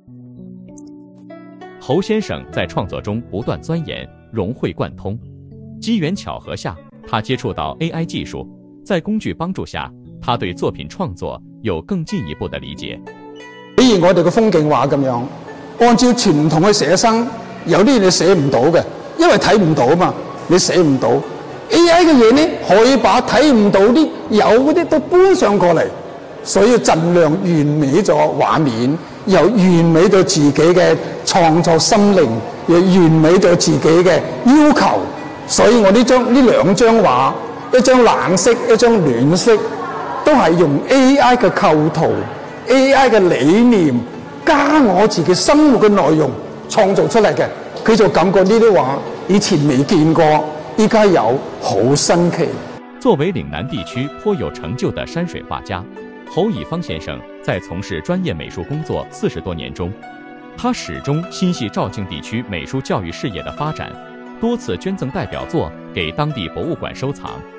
侯先生在创作中不断钻研，融会贯通。机缘巧合下，他接触到 AI 技术，在工具幫助下，他對作品創作有更進一步的理解。 比如我哋嘅風景畫咁樣，按照傳統嘅寫生，有啲嘢你寫唔到嘅，因為睇唔到嘛，你寫唔到。AI 嘅嘢呢，可以把睇唔到啲有嗰啲都搬上過嚟，所以盡量完美咗畫面，又完美咗自己嘅創作心靈，又完美咗自己嘅要求。所以我呢兩張畫，一張冷色，一張暖色，都係用 AI 嘅構圖、AI 嘅理念加我自己生活嘅內容創造出嚟嘅。佢就感覺呢啲畫以前未見過，依家有，好新奇。 作為嶺南地區頗有成就的山水畫家，侯乙方先生在從事專業美術工作40多年中，他始終心繫肇慶地區美術教育事業的發展，多次捐贈代表作給當地博物館收藏。